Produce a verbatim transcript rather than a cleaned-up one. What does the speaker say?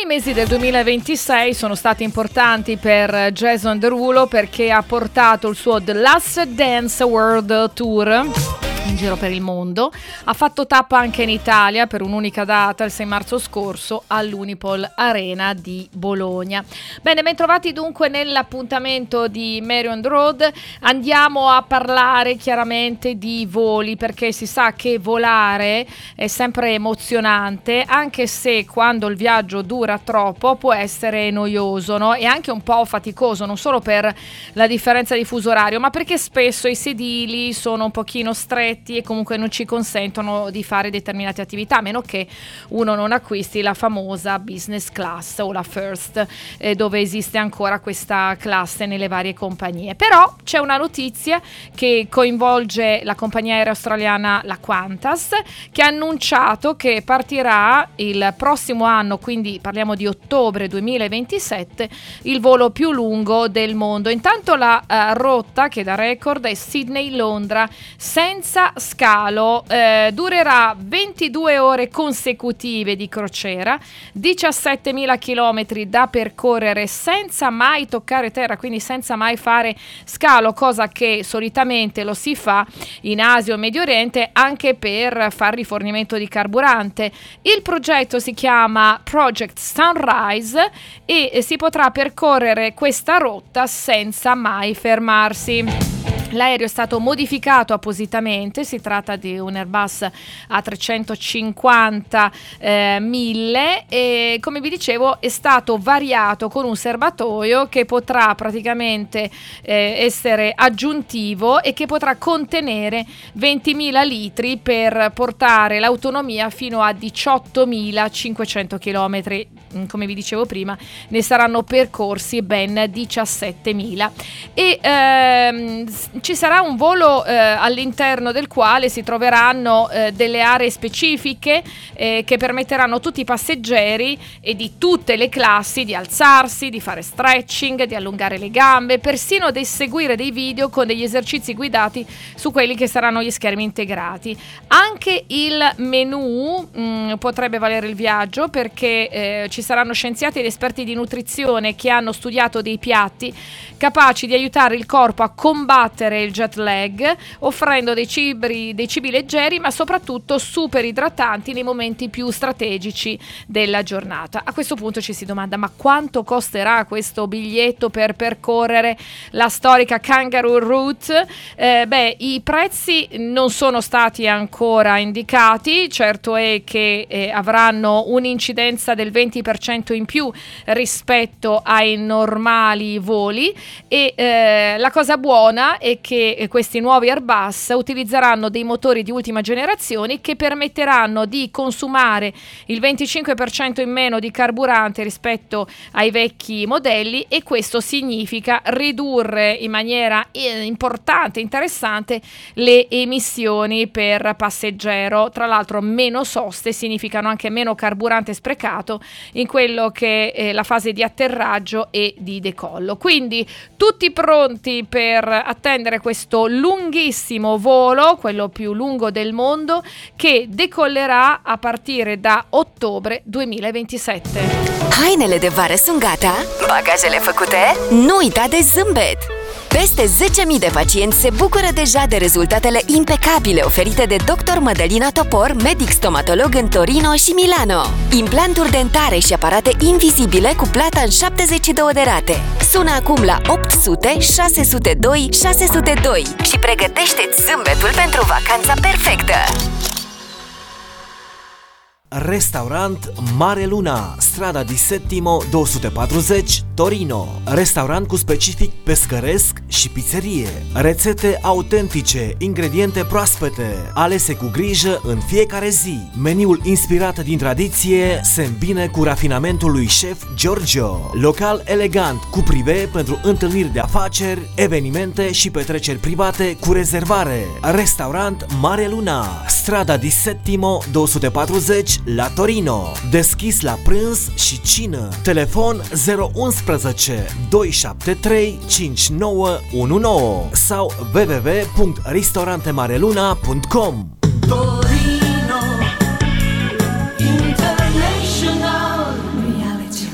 mesi del duemilaventisei sono stati importanti per Jason Derulo perché ha portato il suo The Last Dance World Tour in giro per il mondo. Ha fatto tappa anche in Italia per un'unica data il sei marzo scorso all'Unipol Arena di Bologna. Bene, ben trovati dunque nell'appuntamento di Mary on the Road. Andiamo a parlare chiaramente di voli, perché si sa che volare è sempre emozionante, anche se quando il viaggio dura troppo può essere noioso, no? E anche un po' faticoso, non solo per la differenza di fuso orario, ma perché spesso i sedili sono un pochino stretti e comunque non ci consentono di fare determinate attività, a meno che uno non acquisti la famosa business class o la first, eh, dove esiste ancora questa classe nelle varie compagnie. Però c'è una notizia che coinvolge la compagnia aerea australiana, la Qantas, che ha annunciato che partirà il prossimo anno, quindi parliamo di ottobre duemilaventisette, il volo più lungo del mondo. Intanto la uh, rotta, che da record, è Sydney-Londra senza scalo, eh, durerà ventidue ore consecutive di crociera, diciassettemila chilometri da percorrere senza mai toccare terra, quindi senza mai fare scalo, cosa che solitamente lo si fa in Asia o Medio Oriente anche per fare rifornimento di carburante. Il progetto si chiama Project Sunrise e si potrà percorrere questa rotta senza mai fermarsi. L'aereo è stato modificato appositamente, si tratta di un Airbus A trecentocinquanta eh, mille e, come vi dicevo, è stato variato con un serbatoio che potrà praticamente eh, essere aggiuntivo e che potrà contenere ventimila litri per portare l'autonomia fino a diciottomilacinquecento chilometri. Come vi dicevo prima, ne saranno percorsi ben diciassettemila e ehm, ci sarà un volo eh, all'interno del quale si troveranno eh, delle aree specifiche eh, che permetteranno a tutti i passeggeri e di tutte le classi di alzarsi, di fare stretching, di allungare le gambe, persino di seguire dei video con degli esercizi guidati su quelli che saranno gli schermi integrati. Anche il menù mh, potrebbe valere il viaggio, perché eh, ci saranno scienziati ed esperti di nutrizione che hanno studiato dei piatti capaci di aiutare il corpo a combattere il jet lag, offrendo dei cibi, dei cibi leggeri ma soprattutto super idratanti nei momenti più strategici della giornata. A questo punto ci si domanda: ma quanto costerà questo biglietto per percorrere la storica Kangaroo Route? Eh, beh, i prezzi non sono stati ancora indicati, certo è che eh, avranno un'incidenza del venti per cento in più rispetto ai normali voli e eh, la cosa buona è che questi nuovi Airbus utilizzeranno dei motori di ultima generazione che permetteranno di consumare il venticinque per cento in meno di carburante rispetto ai vecchi modelli, e questo significa ridurre in maniera importante, interessante, le emissioni per passeggero. Tra l'altro meno soste significano anche meno carburante sprecato in quello che è la fase di atterraggio e di decollo. Quindi tutti pronti per attendere questo lunghissimo volo, quello più lungo del mondo, che decollerà a partire da ottobre duemilaventisette. Hainele de vară sunt gata? Bagajele făcute? Nu uita de zâmbet! Peste zece mii de pacienți se bucură deja de rezultatele impecabile oferite de doctor Mădălina Topor, medic stomatolog în Torino și Milano. Implanturi dentare și aparate invizibile cu plata în șaptezeci și două de rate. Sună acum la opt sute șase sute doi șase sute doi și pregătește-ți zâmbetul pentru vacanța perfectă! Restaurant Mare Luna, strada di Settimo douăsute Torino. Restaurant cu specific pescăresc și pizzerie. Rețete autentice, ingrediente proaspete, alese cu grijă în fiecare zi. Meniul inspirat din tradiție se îmbine cu rafinamentul lui șef Giorgio. Local elegant cu prive pentru întâlniri de afaceri, evenimente și petreceri private cu rezervare. Restaurant Mare Luna, strada di Settimo douăsute la Torino. Deschis la prânz și cină. Telefon zero unu unu doi șapte trei cinci nouă unu nouă sau w w w punct ristorantemareluna punct com. Torino International Reality.